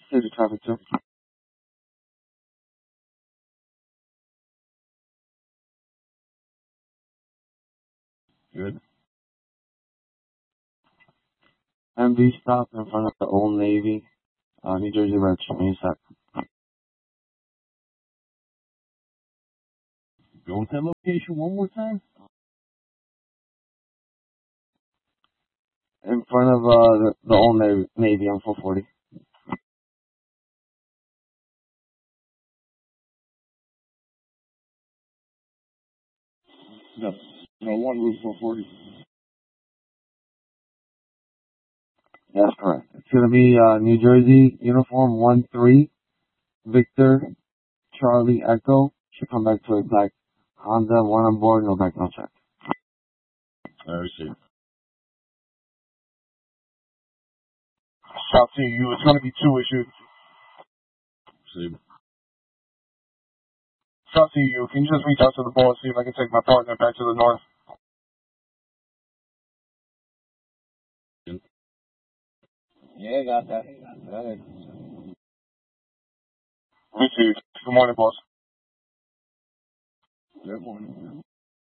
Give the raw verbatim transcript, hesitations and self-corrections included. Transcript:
City traffic, sir. Good. M V stop in front of the Old Navy, uh, New Jersey Registry, main set. Go with that location one more time. In front of uh, the, the Old Navy, Navy on four forty. Yes. No, one Route four forty. That's correct. It's going to be uh, New Jersey uniform one three, Victor, Charlie, Echo. Should come back to a black Honda, one on board, no background check. I received. South C U, it's going to be two issues. See. South C U, can you just reach out to the boss, see if I can take my partner back to the north? Yeah, I got that. Got it. Received. Good morning, boss. Good morning.